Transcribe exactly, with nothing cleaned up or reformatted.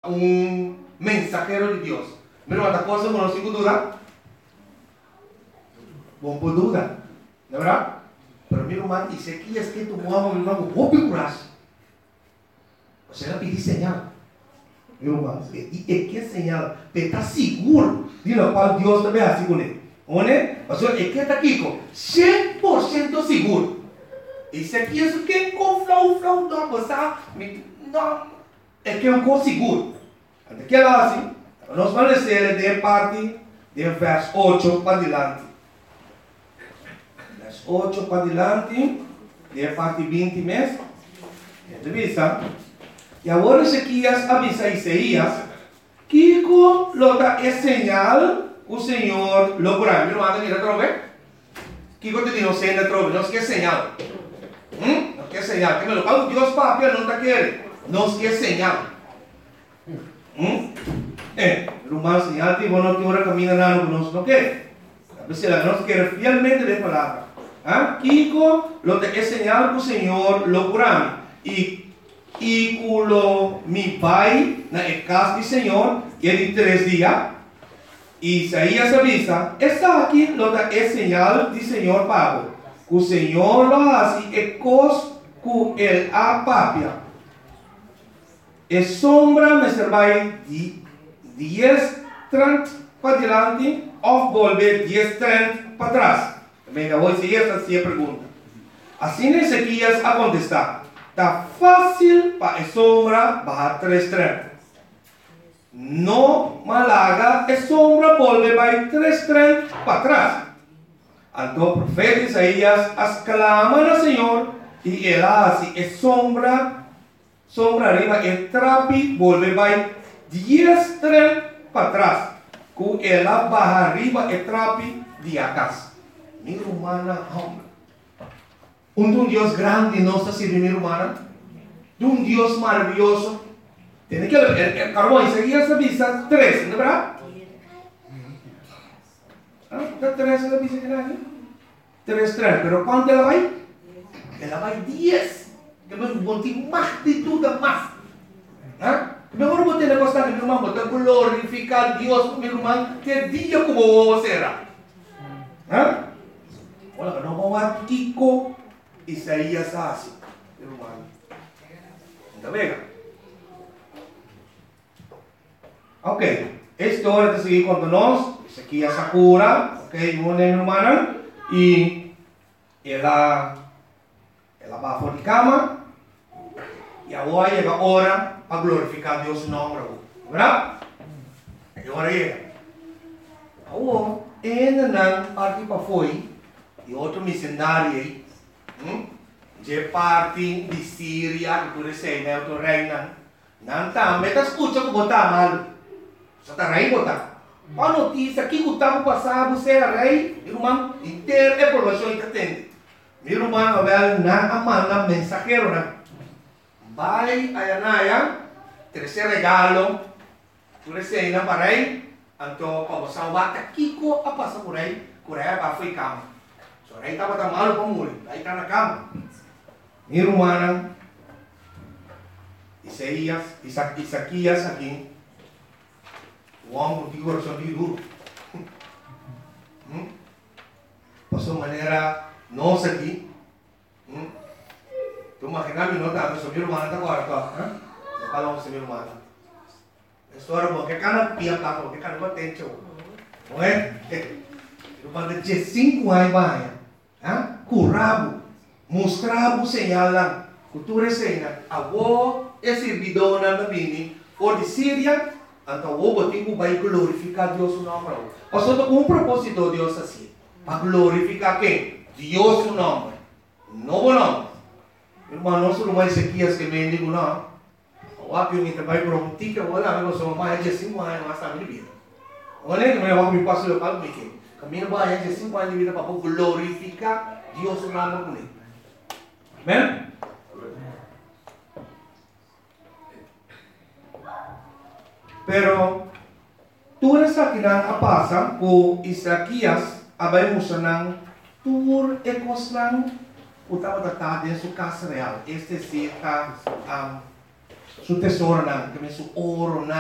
un mensajero de Dios. Pero otra cosa, no sin duda, no por duda, ¿de verdad? Pero mi hermano, Ezequías que tomó mi hermano, ¿cómo curas? O sea, le pedí señal. Mi hermano, ¿y qué señal? Pero está seguro de lo cual Dios también así con él. ¿One? O sea, es que está aquí con cem por ciento seguro. Ezequías que com flow, flow, não, você não, é que é um coisa seguro. Até que ela assim, nós vamos ler de parte de verso oito para adiante. Verso oito para adiante, de parte vinte mesmo. Revisa. E agora Ezequias avisa a Isaías que com lota é señal o Senhor logrará. Meu irmão, mira trove. Que quando te digo señal trove, não se quer señal. ¿Mm? Nos quiere señal. Que me lo paga Dios papi, no te quiere. Nos quiere señal. ¿Mm? Eh, el humano señal que bueno que ahora camina nada con nosotros, no quiere. A veces la nos quiere fielmente de palabra. ¿Ah? Kiko, lo que es señal que el Señor lo curame. Y, y culo mi pai, na el casa del Señor, y en tres días, Isaías avisa, está aquí lo que es señal del Señor pago. O Senhor lo hace e cos com el apapia. E sombra me servai de diez trant para adelante ou volver diez trant para trás. Venga, hoje se esta é a pergunta. Assim Ezequias a contestar. Está fácil para a sombra bajar três trant. No malaga a sombra volver vai três trant para trás. Então o profeta Isaías exclama ao Senhor e ele assim, é sombra, sombra arriba, é trapi, volve vai diez trem para trás. Com ela barra arriba, é trapi de atrás. Minha humana, um Deus grande não está servindo minha humana, de um Deus maravilhoso. Tem que ver, caramba, Isaías avisa três, não é verdade? ¿Ah? Tres la dice que nadie. Tres, tres. Pero ¿cuánto ela vai? Ela vai diez. Que me botar mais de tudo mais. ¿Ah? Mejor botar na costa que meu irmão botar glorificar Deus, meu irmão, que dia como será. ¿Ah? Olha, não vamos a Kiko Isaías assim, meu irmão. Ainda vega? Ok. Esta hora de seguir com nós. Aqui a Sakura, ok, minha irmã, e ela, ela vai fora de cama, e agora chega a hora para glorificar Deus em nome, verdade? E agora chega. Agora, ainda não parte para foi, e outro missionário aí, hum? de parte de Síria, que tu recebe, né, outro reino, não está, mas está escutando que botar mal, só está rei botar. A notícia que o tempo passado você é rei, irmão, inteiro é provação que atende. Meu irmão, Abel, na amanda mensageiro, né? Vai a Yanaya, terceiro regalo, tu recebe na para rei, então, para você salvar, Kiko a passar por rei, por rei para foi cama. Se o rei estava tão malo para morrer, aí está na cama. Meu irmão, Isaías, Isaquias aqui. O homem contigo coração de duro. Hum? Passou maneira nossa aqui. Hum? Tu imagina não tá, mas meu irmão tá agora, tá? Não fala com meu irmão. História boa, que cara pia tá, que cara não tem tio. Não é? Irmão de cinco anos vai, ah? Curabo, mostrava o sinal lá. Cultura cena, avó é servidora na bini, ou de Síria. Então, o botico vai glorificar Deus no nome. Pastor, com um propósito Deus assim. Para glorificar quem? Deus no nome. Novo nome. Irmão, não sou mais Ezequias que me digo, não. O apio que vai para um tica, vou lá, eu sou mais de cinco anos, mas está minha vida. Olha que eu vou me passar local, me que. Caminho mais de cinco anos de vida para glorificar Deus no nome com ele. Amém? Pero tu rasa kinang apasa ko Isaquias abay mo sanang tur ekos lang utama tatade su casa real. Este si ta um, su tesoro na, kami su oro na